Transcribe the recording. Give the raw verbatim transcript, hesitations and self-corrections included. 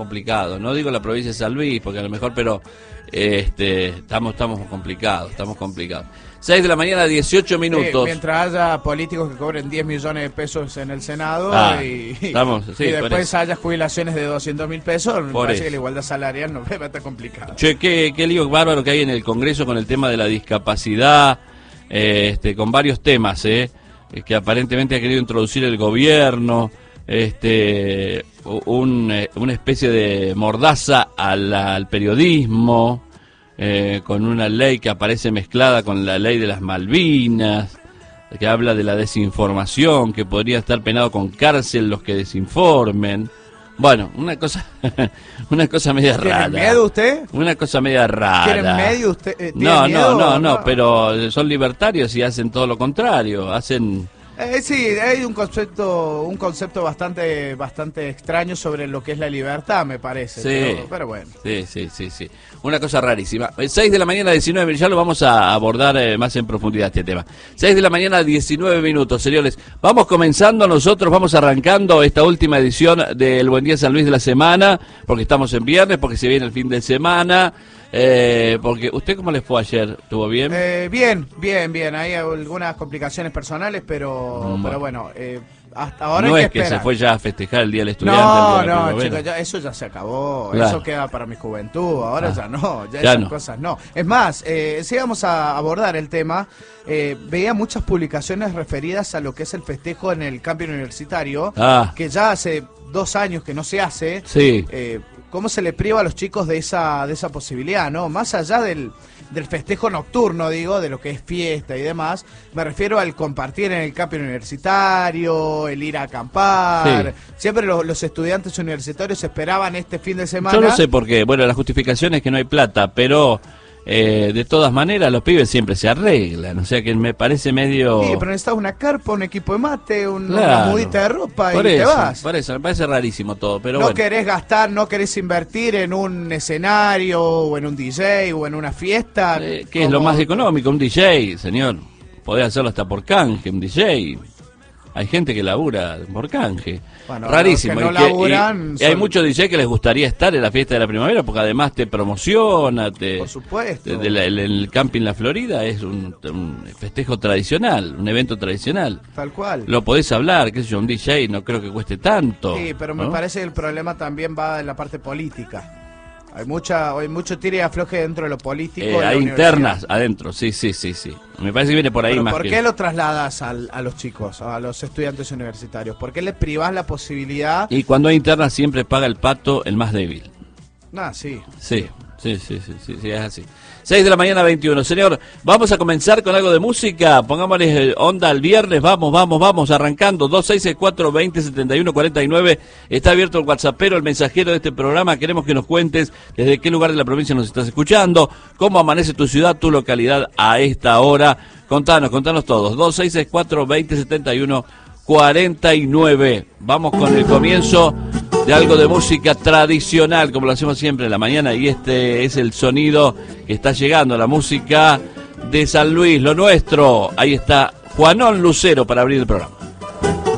complicados. No digo la provincia de San Luis, porque a lo mejor, pero este, estamos, estamos complicados, estamos complicados. seis de la mañana, dieciocho minutos. Sí, mientras haya políticos que cobren diez millones de pesos en el Senado ah, y, estamos, sí, y después haya jubilaciones de doscientos mil pesos, me parece eso. que la igualdad salarial no va a estar complicada. Che, qué, qué lío bárbaro que hay en el Congreso con el tema de la discapacidad, eh, este, con varios temas, eh, que aparentemente ha querido introducir el gobierno, este, un, una especie de mordaza al, al periodismo. Eh, con una ley que aparece mezclada con la ley de las Malvinas, que habla de la desinformación, que podría estar penado con cárcel los que desinformen. Bueno, una cosa una cosa media rara. ¿Tiene miedo usted? Una cosa media rara. ¿Tiene medio usted? Eh, ¿tiene no, miedo? no, no, no, pero son libertarios y hacen todo lo contrario, hacen... Eh, sí, hay un concepto un concepto bastante bastante extraño sobre lo que es la libertad, me parece. Sí, pero, pero bueno. Sí, sí, sí, sí. Una cosa rarísima. seis de la mañana, diecinueve, ya lo vamos a abordar eh, más en profundidad este tema. seis de la mañana, diecinueve minutos, señores. Vamos comenzando nosotros, vamos arrancando esta última edición del Buen Día San Luis de la semana, porque estamos en viernes, porque se viene el fin de semana. Eh, porque ¿usted cómo les fue ayer? ¿Estuvo bien? Eh, bien, bien, bien. Hay algunas complicaciones personales, pero bueno, pero bueno eh, hasta ahora no hay es que, que se fue ya a festejar el Día del Estudiante. No, el día de no, chicos, ya, eso ya se acabó. Claro. Eso queda para mi juventud. Ahora ah, ya no, ya, ya esas no. cosas no. Es más, eh, si vamos a abordar el tema, eh, veía muchas publicaciones referidas a lo que es el festejo en el camping universitario, ah. que ya hace dos años que no se hace. Sí. Eh, ¿Cómo se le priva a los chicos de esa de esa posibilidad, no? Más allá del, del festejo nocturno, digo, de lo que es fiesta y demás, me refiero al compartir en el camping universitario, el ir a acampar. Sí. Siempre los, los estudiantes universitarios esperaban este fin de semana. Yo no sé por qué. Bueno, la justificación es que no hay plata, pero... Eh, de todas maneras, los pibes siempre se arreglan, o sea que me parece medio... Sí, pero necesitas una carpa, un equipo de mate, un, claro, una mudita de ropa por y eso, te vas. Por eso, me parece rarísimo todo, pero no bueno. querés gastar, no querés invertir en un escenario, o en un D J, o en una fiesta. Eh, ¿Qué como... es lo más económico? Un D J, señor. Podés hacerlo hasta por canje, un D J. Hay gente que labura por canje. Bueno, rarísimo. Que no y, que, laburan, y, son... y hay muchos D J que les gustaría estar en la fiesta de la primavera porque además te promociona. Te, por supuesto. Te, de la, el, el camping La Florida es un, un festejo tradicional, un evento tradicional. Tal cual. Lo podés hablar, qué sé yo, un D J no creo que cueste tanto. Sí, pero ¿no? me parece que el problema también va en la parte política. Hay mucha, hay mucho tire y afloje dentro de lo político. Eh, hay internas adentro, sí, sí, sí, sí. Me parece que viene por ahí pero más ¿por que... qué lo trasladas al, a los chicos, a los estudiantes universitarios? ¿Por qué les privás la posibilidad? Y cuando hay internas siempre paga el pato el más débil. Ah, sí. Sí, sí, sí, sí, sí, sí, es así. seis de la mañana, veintiuno. Señor, vamos a comenzar con algo de música. Pongámosle onda al viernes. Vamos, vamos, vamos, arrancando. dos seis seis cuatro, veinte, setenta y uno, cuarenta y nueve. Está abierto el WhatsAppero, el mensajero de este programa. Queremos que nos cuentes desde qué lugar de la provincia nos estás escuchando, cómo amanece tu ciudad, tu localidad a esta hora. Contanos, contanos todos. dos seis seis cuatro, veinte, setenta y uno, cuarenta y nueve. Vamos con el comienzo de algo de música tradicional, como lo hacemos siempre en la mañana, y este es el sonido que está llegando, la música de San Luis, lo nuestro. Ahí está Juanón Lucero para abrir el programa.